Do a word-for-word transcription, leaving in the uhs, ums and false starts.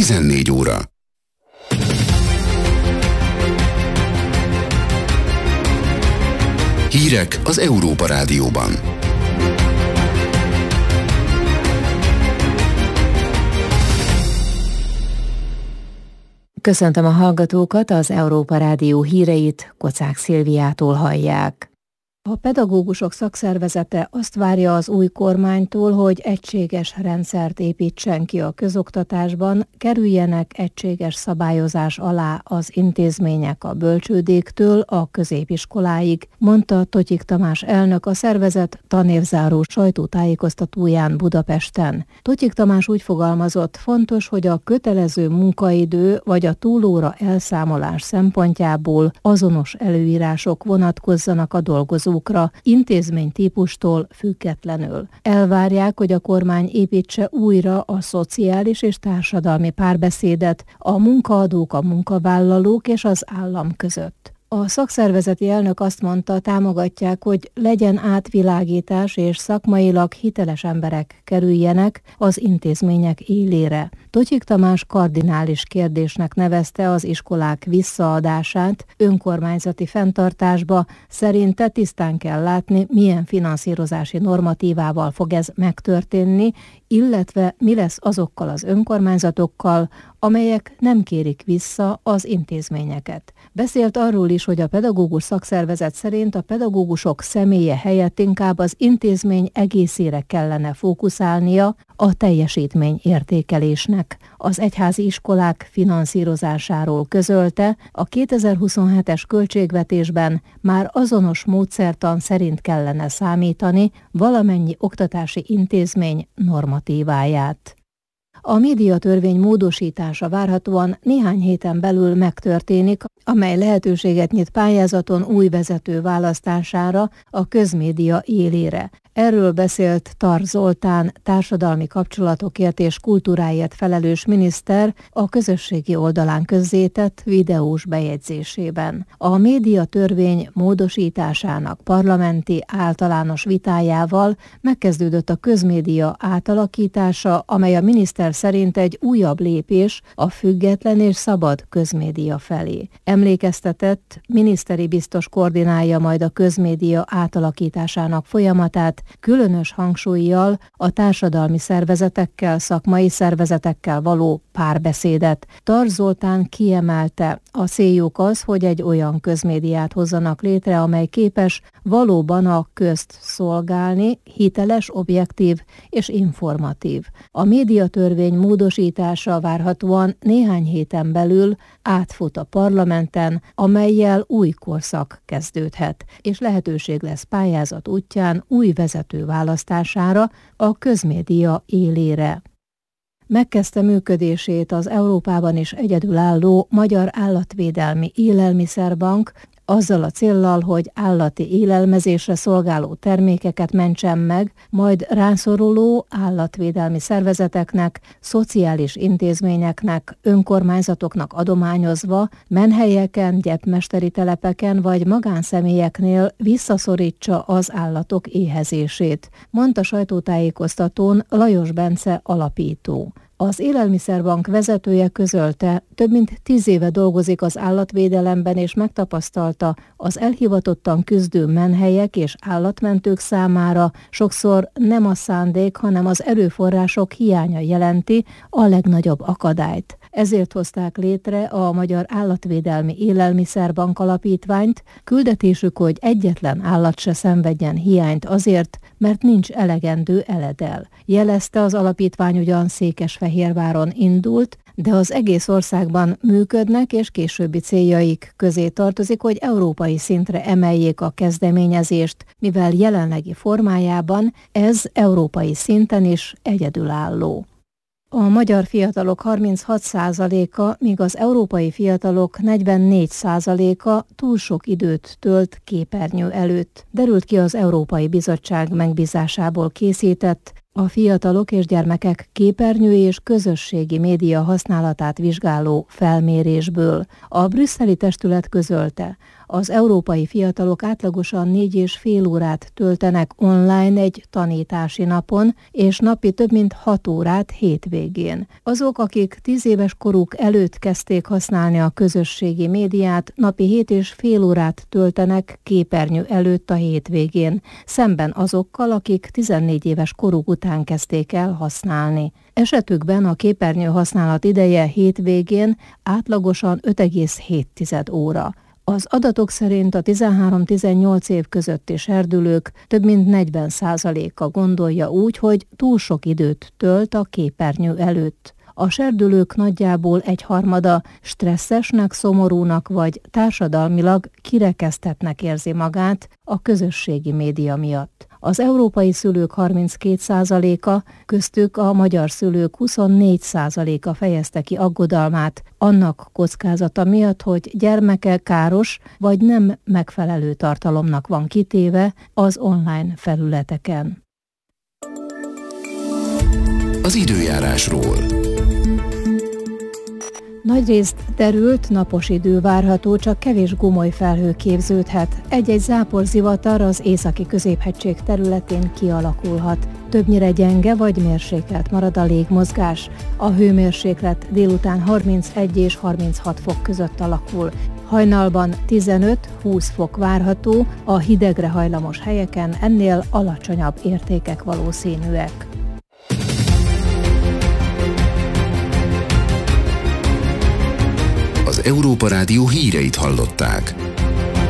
tizennégy óra. Hírek az Európa Rádióban. Köszöntöm a hallgatókat, az Európa Rádió híreit Kocák Szilviától hallják. A pedagógusok szakszervezete azt várja az új kormánytól, hogy egységes rendszert építsen ki a közoktatásban, kerüljenek egységes szabályozás alá az intézmények a bölcsődéktől a középiskoláig, mondta Totyik Tamás elnök a szervezet tanévzáró sajtótájékoztatóján Budapesten. Totyik Tamás úgy fogalmazott, fontos, hogy a kötelező munkaidő vagy a túlóra elszámolás szempontjából azonos előírások vonatkozzanak a dolgozókra, intézménytípustól függetlenül. Elvárják, hogy a kormány építse újra a szociális és társadalmi párbeszédet a munkaadók, a munkavállalók és az állam között. A szakszervezeti elnök azt mondta, támogatják, hogy legyen átvilágítás és szakmailag hiteles emberek kerüljenek az intézmények élére. Totyik Tamás kardinális kérdésnek nevezte az iskolák visszaadását önkormányzati fenntartásba, szerinte tisztán kell látni, milyen finanszírozási normatívával fog ez megtörténni, illetve mi lesz azokkal az önkormányzatokkal, amelyek nem kérik vissza az intézményeket. Beszélt arról is, hogy a pedagógus szakszervezet szerint a pedagógusok személye helyett inkább az intézmény egészére kellene fókuszálnia a teljesítmény értékelésnek. Az egyházi iskolák finanszírozásáról közölte, a kétezer-huszonhetes költségvetésben már azonos módszertan szerint kellene számítani valamennyi oktatási intézmény normatíváját. A médiatörvény módosítása várhatóan néhány héten belül megtörténik, amely lehetőséget nyit pályázaton új vezető választására a közmédia élére. Erről beszélt Tar Zoltán, társadalmi kapcsolatokért és kultúráért felelős miniszter a közösségi oldalán közzétett videós bejegyzésében. A médiatörvény módosításának parlamenti általános vitájával megkezdődött a közmédia átalakítása, amely a miniszter szerint egy újabb lépés a független és szabad közmédia felé. Emlékeztetett, miniszteri biztos koordinálja majd a közmédia átalakításának folyamatát, különös hangsúllyal a társadalmi szervezetekkel, szakmai szervezetekkel való párbeszédet. Tar Zoltán kiemelte, a céljuk az, hogy egy olyan közmédiát hozzanak létre, amely képes valóban a közt szolgálni, hiteles, objektív és informatív. A médiatörvény módosítása várhatóan néhány héten belül átfut a parlamenten, amellyel új korszak kezdődhet, és lehetőség lesz pályázat útján új vezető választására a közmédia élére. Megkezdte működését az Európában is egyedülálló Magyar Állatvédelmi Élelmiszerbank, azzal a céllal, hogy állati élelmezésre szolgáló termékeket mentsen meg, majd rászoruló állatvédelmi szervezeteknek, szociális intézményeknek, önkormányzatoknak adományozva, menhelyeken, gyepmesteri telepeken vagy magánszemélyeknél visszaszorítsa az állatok éhezését, mondta sajtótájékoztatón Lajos Bence alapító. Az Élelmiszerbank vezetője közölte, több mint tíz éve dolgozik az állatvédelemben, és megtapasztalta, az elhivatottan küzdő menhelyek és állatmentők számára sokszor nem a szándék, hanem az erőforrások hiánya jelenti a legnagyobb akadályt. Ezért hozták létre a Magyar Állatvédelmi Élelmiszerbank alapítványt, küldetésük, hogy egyetlen állat se szenvedjen hiányt azért, mert nincs elegendő eledel. Jelezte, az alapítvány ugyan Székesfehérváron indult, de az egész országban működnek, és későbbi céljaik közé tartozik, hogy európai szintre emeljék a kezdeményezést, mivel jelenlegi formájában ez európai szinten is egyedülálló. A magyar fiatalok harminchat százaléka, míg az európai fiatalok negyvennégy százaléka túl sok időt tölt képernyő előtt, derült ki az Európai Bizottság megbízásából készített, a fiatalok és gyermekek képernyő és közösségi média használatát vizsgáló felmérésből. A brüsszeli testület közölte, Az európai fiatalok átlagosan négy és fél órát töltenek online egy tanítási napon, és napi több mint hat órát hétvégén. Azok, akik tíz éves koruk előtt kezdték használni a közösségi médiát, napi hét és fél órát töltenek képernyő előtt a hétvégén, szemben azokkal, akik tizennégy éves koruk után kezdték el használni. Esetükben a képernyő használat ideje hétvégén átlagosan öt egész hét óra. Az adatok szerint a tizenhárom-tizennyolc év közötti serdülők több mint negyven százaléka gondolja úgy, hogy túl sok időt tölt a képernyő előtt. A serdülők nagyjából egyharmada stresszesnek, szomorúnak vagy társadalmilag kirekesztettnek érzi magát a közösségi média miatt. Az európai szülők harminckét százaléka, köztük a magyar szülők huszonnégy százaléka fejezte ki aggodalmát annak kockázata miatt, hogy gyermeke káros vagy nem megfelelő tartalomnak van kitéve az online felületeken. Az időjárásról. Nagyrészt derült, napos idő várható, csak kevés gomoly felhő képződhet. Egy-egy záporzivatar az északi középhegység területén kialakulhat. Többnyire gyenge vagy mérsékelt marad a légmozgás. A hőmérséklet délután harmincegy és harminchat fok között alakul. Hajnalban tizenöt-húsz fok várható, a hidegre hajlamos helyeken ennél alacsonyabb értékek valószínűek. Az Európa Rádió híreit hallották.